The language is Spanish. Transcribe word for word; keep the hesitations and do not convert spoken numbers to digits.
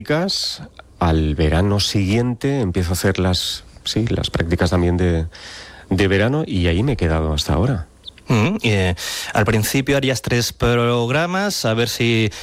Al verano siguiente empiezo a hacer las, sí, las prácticas también de, de verano y ahí me he quedado hasta ahora. Mm, eh, al principio harías tres programas, a ver si